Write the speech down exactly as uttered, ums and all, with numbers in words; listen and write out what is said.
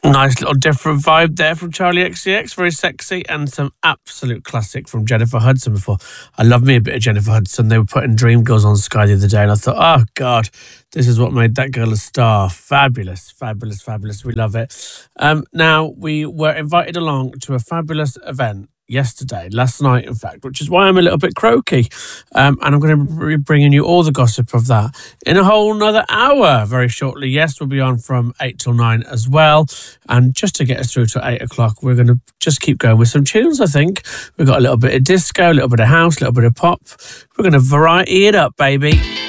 Nice little different vibe there from Charlie X C X, very sexy, and some absolute classic from Jennifer Hudson before. I love me a bit of Jennifer Hudson. They were putting Dream Girls on Sky the other day, and I thought, oh God, this is what made that girl a star. Fabulous, fabulous, fabulous. We love it. Um, now, we were invited along to a fabulous event yesterday, last night, in fact, which is why I'm a little bit croaky. Um, and I'm going to be bringing you all the gossip of that in a whole nother hour very shortly. Yes, we'll be on from eight till nine as well. And just to get us through to eight o'clock, we're going to just keep going with some tunes, I think. We've got a little bit of disco, a little bit of house, a little bit of pop. We're going to variety it up, baby.